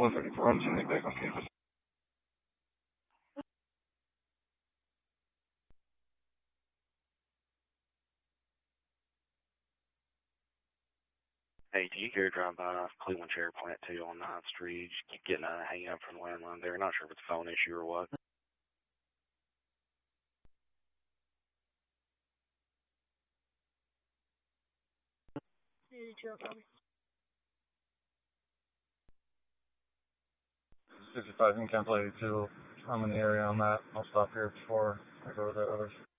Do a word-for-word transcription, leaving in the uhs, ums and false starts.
one thirty-four, I'm sending back on campus. Hey, do you care to drive by Cleveland Chair Plant two on ninth Street? Just keep getting a hang up from the landline there. Not sure if it's a phone issue or what. sixty-five in Camp Lady two. I'm in the area on that. I'll stop here before I go to the others.